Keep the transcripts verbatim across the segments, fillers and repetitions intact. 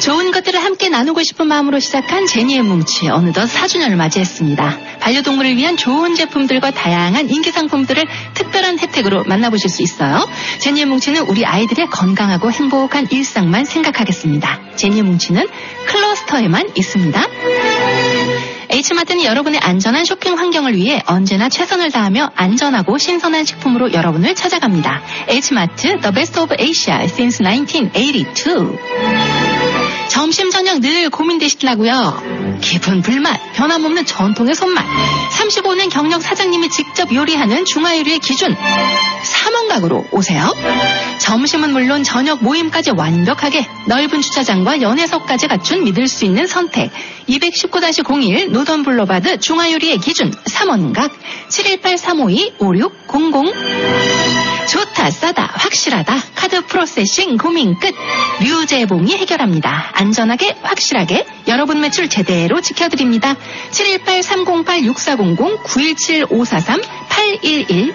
좋은 것들을 함께 나누고 싶은 마음으로 시작한 제니의 뭉치, 어느덧 사 주년을 맞이했습니다. 반려동물을 위한 좋은 제품들과 다양한 인기 상품들을 특별한 혜택으로 만나보실 수 있어요. 제니의 뭉치는 우리 아이들의 건강하고 행복한 일상만 생각하겠습니다. 제니의 뭉치는 클러스터에만 있습니다. H마트는 여러분의 안전한 쇼핑 환경을 위해 언제나 최선을 다하며 안전하고 신선한 식품으로 여러분을 찾아갑니다. H마트, The Best of Asia since nineteen eighty-two. 점심 저녁 늘 고민되시더라고요. 깊은 불맛, 변함없는 전통의 손맛, 삼십오 년 경력 사장님이 직접 요리하는 중화요리의 기준, 삼원각으로 오세요. 점심은 물론 저녁 모임까지 완벽하게 넓은 주차장과 연회석까지 갖춘 믿을 수 있는 선택, 이백십구 공일 노던 블루바드 중화요리의 기준 삼원각 칠일팔 삼오이 오육공공. 좋다, 싸다, 확실하다. 카드 프로세싱 고민 끝. 류재봉이 해결합니다. 안전하게, 확실하게 여러분 매출 제대로 지켜드립니다. 칠일팔 삼공팔 육사공공 구일칠 오사삼 팔일일일.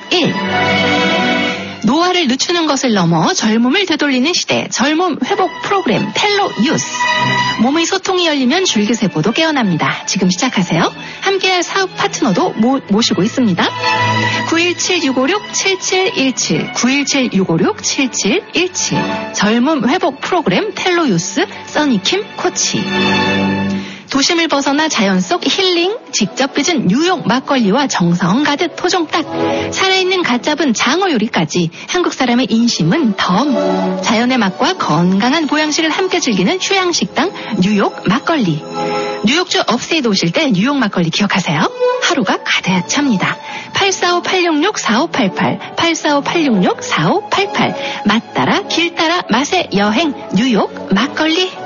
노화를 늦추는 것을 넘어 젊음을 되돌리는 시대, 젊음 회복 프로그램 텔로 유스. 몸의 소통이 열리면 줄기세포도 깨어납니다. 지금 시작하세요. 함께할 사업 파트너도 모, 모시고 있습니다. 구일칠 육오육 칠칠일칠 구일칠 육오육 칠칠일칠. 젊음 회복 프로그램 텔로 유스 써니킴 코치. 도심을 벗어나 자연 속 힐링, 직접 빚은 뉴욕 막걸리와 정성 가득 토종닭, 살아있는 갓 잡은 장어 요리까지 한국 사람의 인심은 덤. 자연의 맛과 건강한 보양식을 함께 즐기는 휴양식당 뉴욕 막걸리. 뉴욕주 업스테이트 오실 때 뉴욕 막걸리 기억하세요. 하루가 가득 찹니다. 팔사오 팔육육 사오팔팔 팔사오 팔육육 사오팔팔. 맛 따라 길 따라 맛의 여행 뉴욕 막걸리.